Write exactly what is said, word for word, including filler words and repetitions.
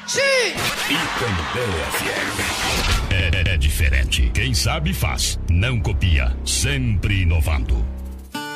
Itambé F M. É, é diferente. Quem sabe faz. Não copia. Sempre inovando.